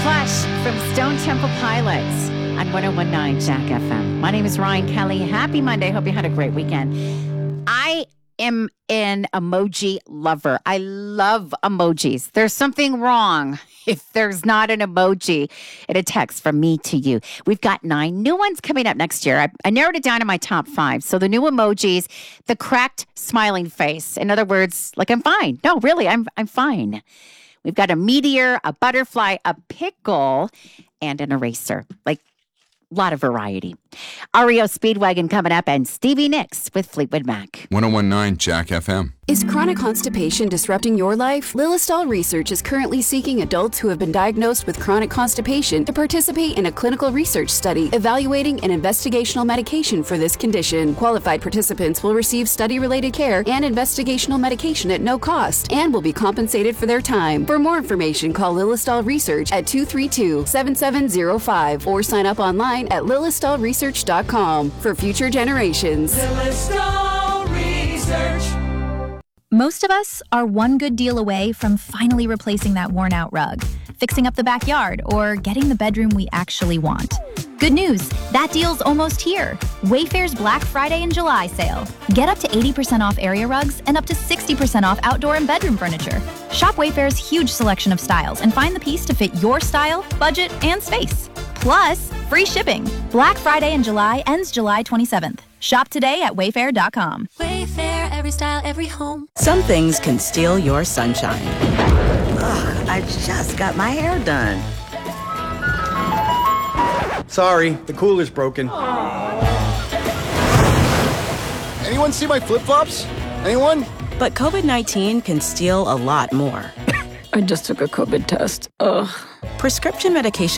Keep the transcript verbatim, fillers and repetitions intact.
Flush from Stone Temple Pilots on one oh one point nine Jack F M. My name is Ryan Kelly. Happy Monday. Hope you had a great weekend. I am an emoji lover. I love emojis. There's something wrong if there's not an emoji in a text from me to you. We've got nine new ones coming up next year. I, I narrowed it down to my top five. So the new emojis, the cracked smiling face. In other words, like I'm fine. No, really, I'm I'm fine. We've got a meteor, a butterfly, a pickle, and an eraser. Like, a lot of variety. R E O Speedwagon coming up, and Stevie Nicks with Fleetwood Mac. one oh one point nine Jack F M. Is chronic constipation disrupting your life? Lilistol Research is currently seeking adults who have been diagnosed with chronic constipation to participate in a clinical research study evaluating an investigational medication for this condition. Qualified participants will receive study-related care and investigational medication at no cost and will be compensated for their time. For more information, call Lilistol Research at two three two, seven seven zero five or sign up online at lilistol research dot com for future generations. Lilistol Research. Most of us are one good deal away from finally replacing that worn-out rug, fixing up the backyard, or getting the bedroom we actually want. Good news, that deal's almost here. Wayfair's Black Friday and July sale. Get up to eighty percent off area rugs and up to sixty percent off outdoor and bedroom furniture. Shop Wayfair's huge selection of styles and find the piece to fit your style, budget, and space. Plus, free shipping. Black Friday and July ends July twenty-seventh. Shop today at wayfair dot com. Wayfair, every style, every home. Some things can steal your sunshine. Ugh, I just got my hair done. Sorry, the cooler's broken. Anyone see my flip-flops? Anyone? But COVID nineteen can steal a lot more. I just took a COVID test. Ugh. Prescription medication